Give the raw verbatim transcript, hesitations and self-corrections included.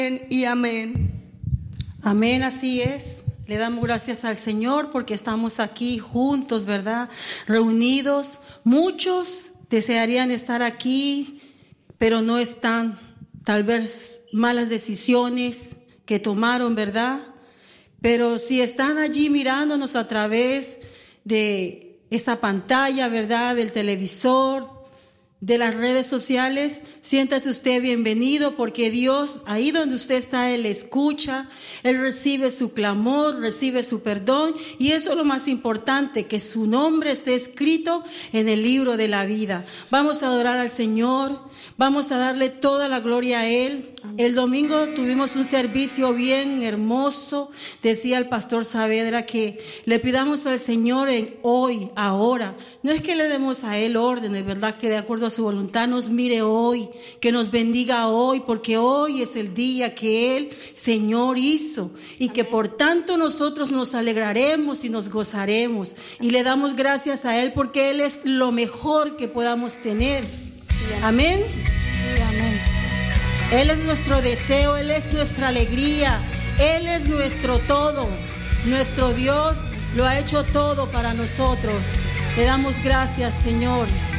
Y amén. Amén, así es. Le damos gracias al Señor porque estamos aquí juntos, ¿verdad? Reunidos. Muchos desearían estar aquí, pero no están. Tal vez malas decisiones que tomaron, ¿verdad? Pero si están allí mirándonos a través de esa pantalla, ¿verdad? Del televisor, de las redes sociales, siéntase usted bienvenido porque Dios, ahí donde usted está, Él escucha, Él recibe su clamor, recibe su perdón y eso es lo más importante, que su nombre esté escrito en el libro de la vida. Vamos a adorar al Señor, vamos a darle toda la gloria a Él. El domingo tuvimos un servicio bien hermoso. Decía el pastor Saavedra que le pidamos al Señor en hoy, ahora. No es que le demos a Él órdenes, ¿verdad? Que de acuerdo a su voluntad nos mire hoy, que nos bendiga hoy, porque hoy es el día que Él, Señor, hizo. Y que por tanto nosotros nos alegraremos y nos gozaremos. Y le damos gracias a Él porque Él es lo mejor que podamos tener. Amén. Amén. Él es nuestro deseo, Él es nuestra alegría, Él es nuestro todo. Nuestro Dios lo ha hecho todo para nosotros. Le damos gracias, Señor.